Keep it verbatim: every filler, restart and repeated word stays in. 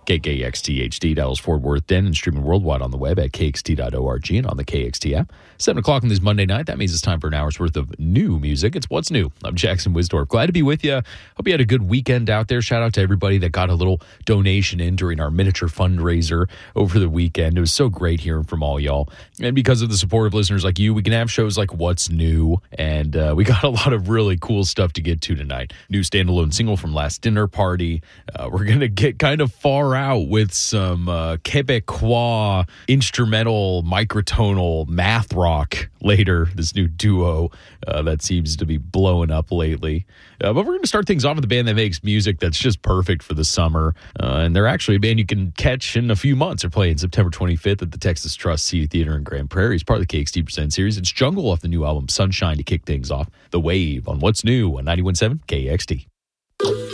K K X T H D, Dallas, Fort Worth, Denton, and streaming worldwide on the web at K X T dot org and on the K X T app. seven o'clock on this Monday night. That means it's time for an hour's worth of new music. It's What's New. I'm Jackson Wisdorf. Glad to be with you. Hope you had a good weekend out there. Shout out to everybody that got a little donation in during our miniature fundraiser over the weekend. It was so great hearing from all y'all. And because of the support of listeners like you, we can have shows like What's New. And uh, we got a lot of really cool stuff to get to tonight. New standalone single from Last Dinner Party. Uh, we're going to get kind of far out with some uh, Quebecois instrumental, microtonal math rock later. This new duo uh, that seems to be blowing up lately. Uh, but we're going to start things off with a band that makes music that's just perfect for the summer. Uh, and they're actually a band you can catch in a few months. They're playing September twenty-fifth at the Texas Trust City Theater in Grand Prairie. It's part of the K X T Present series. It's Jungle off the new album Sunshine to kick things off. The Wave on What's New on ninety-one point seven K X T.